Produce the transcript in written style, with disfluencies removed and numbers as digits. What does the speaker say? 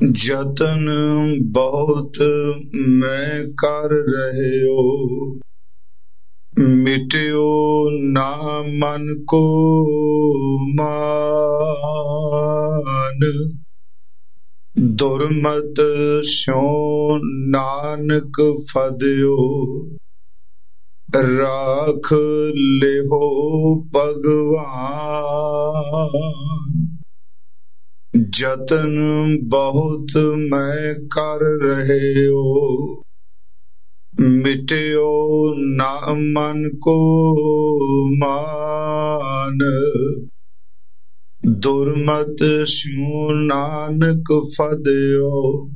जतन बहुत मैं कर रहियो, मिट्यो ना मन को मान। दुर्मत स्यो नानक फदियो, राख लिहो भगवान। जतन बहुत मैं कर रहियो, मिट्यो ना मन को मान। दुर्मत स्यो नानक फदियो,